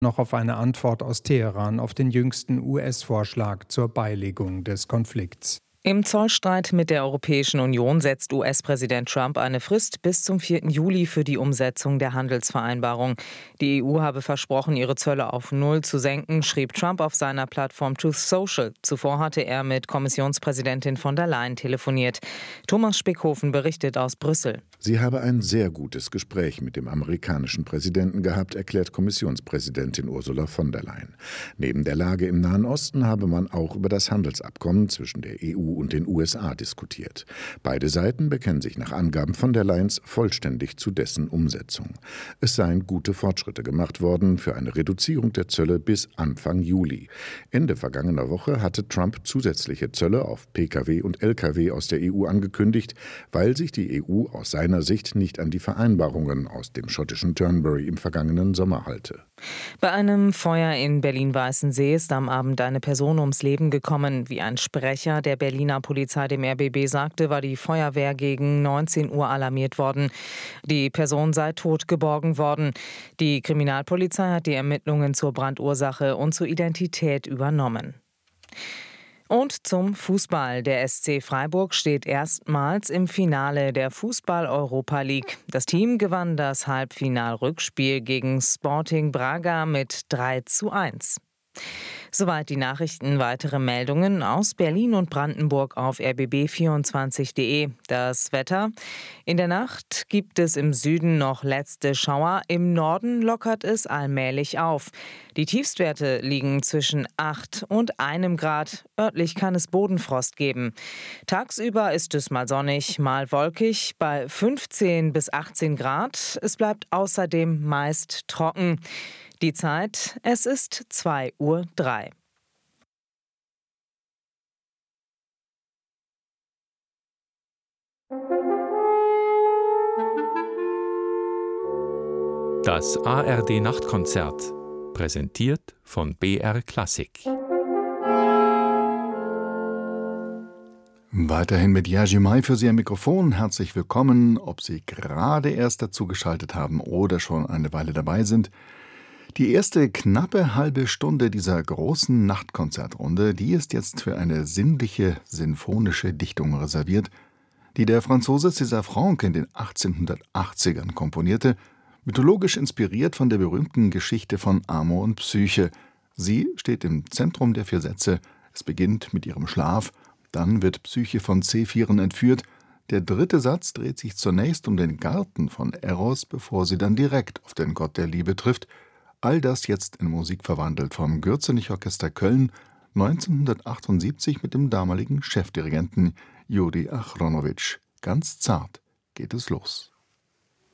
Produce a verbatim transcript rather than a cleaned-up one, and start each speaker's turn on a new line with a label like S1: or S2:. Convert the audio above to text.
S1: noch auf eine Antwort aus Teheran auf den jüngsten U S-Vorschlag zur Beilegung des Konflikts.
S2: Im Zollstreit mit der Europäischen Union setzt U S-Präsident Trump eine Frist bis zum vierten Juli für die Umsetzung der Handelsvereinbarung. Die E U habe versprochen, ihre Zölle auf Null zu senken, schrieb Trump auf seiner Plattform Truth Social. Zuvor hatte er mit Kommissionspräsidentin von der Leyen telefoniert. Thomas Spickhofen berichtet aus Brüssel.
S3: Sie habe ein sehr gutes Gespräch mit dem amerikanischen Präsidenten gehabt, erklärt Kommissionspräsidentin Ursula von der Leyen. Neben der Lage im Nahen Osten habe man auch über das Handelsabkommen zwischen der E U und den U S A diskutiert. Beide Seiten bekennen sich nach Angaben von der Leyen vollständig zu dessen Umsetzung. Es seien gute Fortschritte gemacht worden für eine Reduzierung der Zölle bis Anfang Juli. Ende vergangener Woche hatte Trump zusätzliche Zölle auf P K W und L K W aus der E U angekündigt, weil sich die E U aus seiner Sicht nicht an die Vereinbarungen aus dem schottischen Turnberry im vergangenen Sommer halte.
S2: Bei einem Feuer in Berlin-Weißensee ist am Abend eine Person ums Leben gekommen. Wie ein Sprecher der Berliner Polizei dem R B B sagte, war die Feuerwehr gegen neunzehn Uhr alarmiert worden. Die Person sei tot geborgen worden. Die Kriminalpolizei hat die Ermittlungen zur Brandursache und zur Identität übernommen. Und zum Fußball. Der S C Freiburg steht erstmals im Finale der Fußball-Europa League. Das Team gewann das Halbfinal-Rückspiel gegen Sporting Braga mit drei zu eins. Soweit die Nachrichten. Weitere Meldungen aus Berlin und Brandenburg auf r b b vierundzwanzig punkt de. Das Wetter. In der Nacht gibt es im Süden noch letzte Schauer. Im Norden lockert es allmählich auf. Die Tiefstwerte liegen zwischen acht und einem Grad. Örtlich kann es Bodenfrost geben. Tagsüber ist es mal sonnig, mal wolkig bei fünfzehn bis achtzehn Grad. Es bleibt außerdem meist trocken. Die Zeit, es ist zwei Uhr drei.
S4: Das A R D-Nachtkonzert, präsentiert von B R Klassik.
S5: Weiterhin mit Jerzy May für Sie am Mikrofon. Herzlich willkommen, ob Sie gerade erst dazugeschaltet haben oder schon eine Weile dabei sind. Die erste knappe halbe Stunde dieser großen Nachtkonzertrunde, die ist jetzt für eine sinnliche, sinfonische Dichtung reserviert, die der Franzose César Franck in den achtzehnhundertachtzigern komponierte, mythologisch inspiriert von der berühmten Geschichte von Amor und Psyche. Sie steht im Zentrum der vier Sätze. Es beginnt mit ihrem Schlaf, dann wird Psyche von Zephyren entführt. Der dritte Satz dreht sich zunächst um den Garten von Eros, bevor sie dann direkt auf den Gott der Liebe trifft. All das jetzt in Musik verwandelt vom Gürzenich-Orchester Köln neunzehnhundertachtundsiebzig mit dem damaligen Chefdirigenten Juri Achronowitsch. Ganz zart geht es los.